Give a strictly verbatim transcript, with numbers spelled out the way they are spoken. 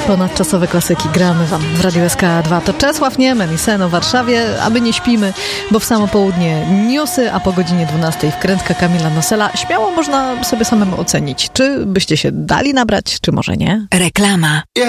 Ponadczasowe klasyki gramy wam w Radiu S K dwa. To Czesław Niemen i Sen o Warszawie, aby nie śpimy, bo w samo południe newsy, a po godzinie dwunastej wkrętka Kamila Nosela. Śmiało można sobie samemu ocenić, czy byście się dali nabrać, czy może nie. Reklama.